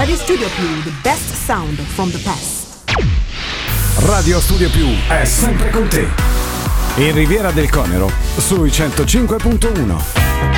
Radio Studio Più, the best sound from the past. Radio Studio Più è sempre con te. In Riviera del Conero, sui 105.1.